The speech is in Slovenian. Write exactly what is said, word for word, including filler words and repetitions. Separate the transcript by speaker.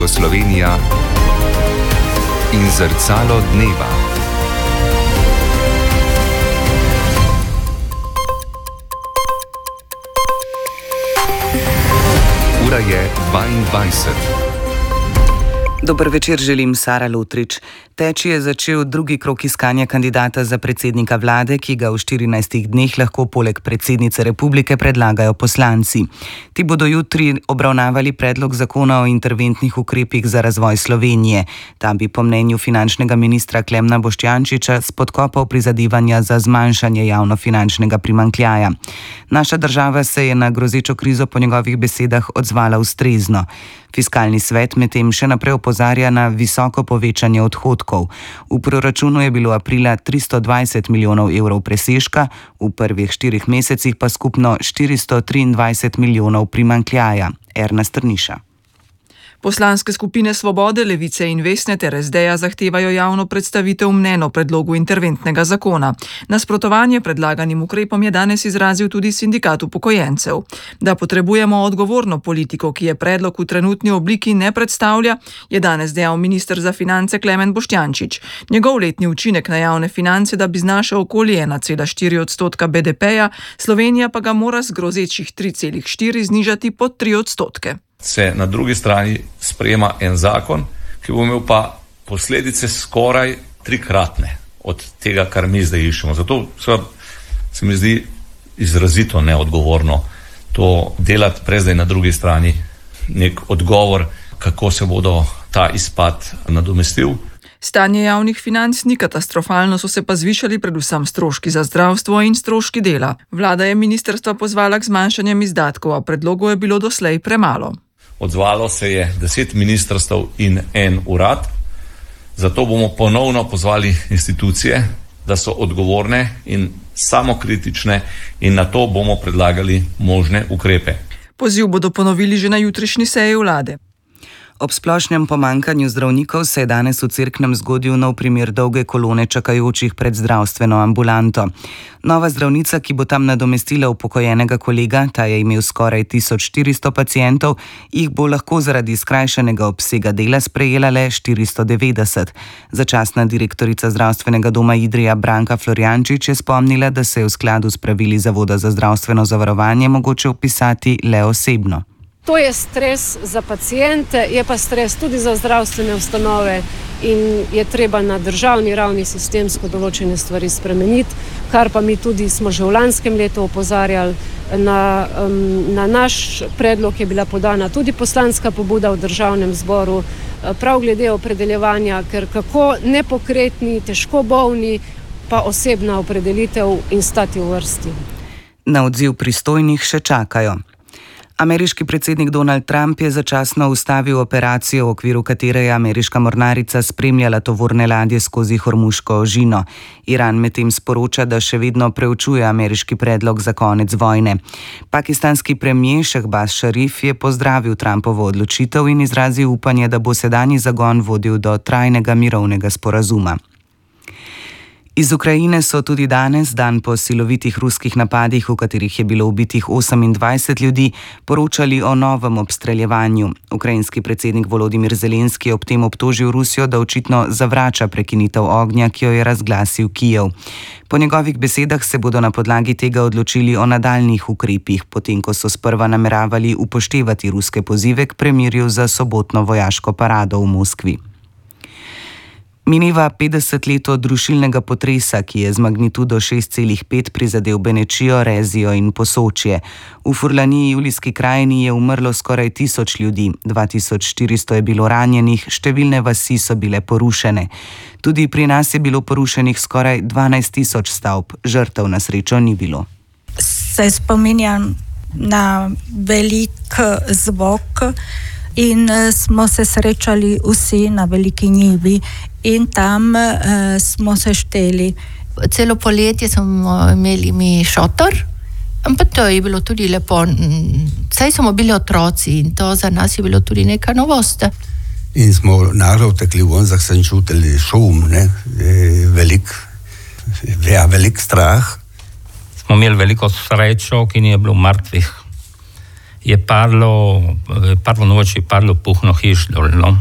Speaker 1: Slovenija in zrcalo dneva. Ura je dvaindvajset.
Speaker 2: Dober večer, želim Sara Lutrič. Teči je začel drugi krog iskanja kandidata za predsednika vlade, ki ga v štirinajstih dneh lahko poleg predsednice republike predlagajo poslanci. Ti bodo jutri obravnavali predlog zakona o interventnih ukrepih za razvoj Slovenije. Ta bi po mnenju finančnega ministra Klemna Boštjančiča spodkopal prizadevanja za zmanjšanje javnofinančnega primanjkljaja. Naša država se je na grozečo krizo po njegovih besedah odzvala ustrezno. Fiskalni svet medtem še naprej opozarja na visoko povečanje odhodkov. V proračunu je bilo aprila tristo dvajset milijonov evrov presežka, v prvih štirih mesecih pa skupno štiristo triindvajset milijonov primanjkljaja. Erna Strniša.
Speaker 3: Poslanske skupine Svobode, Levice in Vesne ter es de ja zahtevajo javno predstavitev mnenj o predlogu interventnega zakona. Nasprotovanje predlaganim ukrepom je danes izrazil tudi sindikat upokojencev. Da potrebujemo odgovorno politiko, ki je predlog v trenutni obliki ne predstavlja, je danes dejal minister za finance Klemen Boštjančič. Njegov letni učinek na javne finance, da bi znašal okoli ena cela štiri odstotka be de peja, Slovenija pa ga mora z grozečih tri cela štiri znižati pod tri odstotke.
Speaker 4: Se na drugi strani sprejema en zakon, ki bo imel pa posledice skoraj trikratne od tega, kar mi zdaj iščemo. Zato se mi zdi izrazito neodgovorno to delati, prej zdaj na drugi strani nek odgovor, kako se bodo ta izpad nadomestil.
Speaker 3: Stanje javnih financ ni katastrofalno, so se pa zvišali predvsem stroški za zdravstvo in stroški dela. Vlada je ministrstva pozvala k zmanjšanjem izdatkov, a predlogov je bilo doslej premalo.
Speaker 4: Odzvalo se je deset ministrstev in en urad, zato bomo ponovno pozvali institucije, da so odgovorne in samokritične, in na to bomo predlagali možne ukrepe.
Speaker 3: Poziv bodo ponovili že na jutrišnji seji vlade.
Speaker 2: Ob splošnem pomanjkanju zdravnikov se je danes v Cerknem zgodil nov primer dolge kolone čakajočih pred zdravstveno ambulanto. Nova zdravnica, ki bo tam nadomestila upokojenega kolega, ta je imel skoraj tisoč štiristo pacientov, jih bo lahko zaradi skrajšanega obsega dela sprejela le štiristo devetdeset. Začasna direktorica zdravstvenega doma Idrija Branka Florjančič je spomnila, da se je v skladu s pravili Zavoda za zdravstveno zavarovanje mogoče vpisati le osebno.
Speaker 5: To je stres za pacijente, je pa stres tudi za zdravstvene ustanove in je treba na državni ravni sistemsko določene stvari spremeniti, kar pa mi tudi smo že v lanskem letu opozarjali. Na, um, na naš predlog je bila podana tudi poslanska pobuda v državnem zboru, prav glede opredeljevanja, ker kako nepokretni, težko bolni, pa osebna opredelitev in stati v vrsti.
Speaker 2: Na odziv pristojnih še čakajo. Ameriški predsednik Donald Trump je začasno ustavil operacijo, v okviru katere je ameriška mornarica spremljala tovorne ladje skozi Hormuško ožino. Iran medtem sporoča, da še vedno preučuje ameriški predlog za konec vojne. Pakistanski premier Šehbaz Šarif je pozdravil Trumpovo odločitev in izrazil upanje, da bo sedanji zagon vodil do trajnega mirovnega sporazuma. Iz Ukrajine so tudi danes, dan po silovitih ruskih napadih, v katerih je bilo ubitih osemindvajset ljudi, poročali o novem obstreljevanju. Ukrajinski predsednik Volodimir Zelenski je ob tem obtožil Rusijo, da očitno zavrača prekinitev ognja, ki jo je razglasil Kijev. Po njegovih besedah se bodo na podlagi tega odločili o nadaljnih ukrepih, potem ko so sprva nameravali upoštevati ruske pozive k premirju za sobotno vojaško parado v Moskvi. Mineva petdeset let od rušilnega potresa, ki je z magnitudo šest cela pet prizadel Benečijo, Rezijo in Posočje. V Furlaniji, Julijski krajini, je umrlo skoraj tisoč ljudi, dva tisoč štiristo je bilo ranjenih, številne vasi so bile porušene. Tudi pri nas je bilo porušenih skoraj dvanajst tisoč stavb, žrtev na srečo ni bilo.
Speaker 6: Se spominjam na velik zvok in smo se srečali vsi na veliki njivi. In tam uh, smo se šteli.
Speaker 7: Celo poletje smo imeli mi šotor, ampak to je bilo tudi lepo. Saj smo bili otroci in to za nas je bilo tudi neka novost.
Speaker 8: In smo naravno tekli ven, zak sem čutili šum, ne, velik, ja, velik strah.
Speaker 9: Smo imeli veliko srečo, ki ni bilo mrtvih. je padlo, prvo noč je padlo puhno hiš dol, no.